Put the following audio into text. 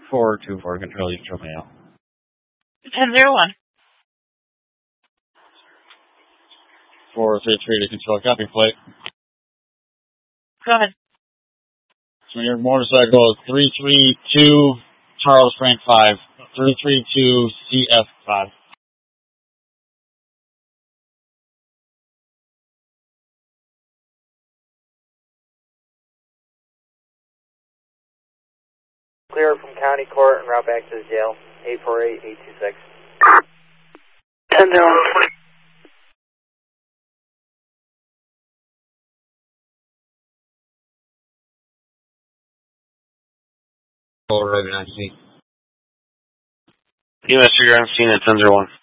424, control, you control me out. 10-01. 433 to control, copy plate. Go ahead. So your motorcycle is 332 Charles Frank 5, 332 CF 5. Clear from county court and route back to the jail. 848-826. 10-01. Over, right, 19. US, you're on scene at 10-01.